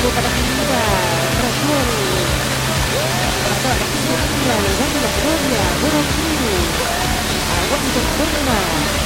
para Argentina, Brasil. Para toda la gente linda, le damos la gloria, Buenos Aires. Aguante Argentina.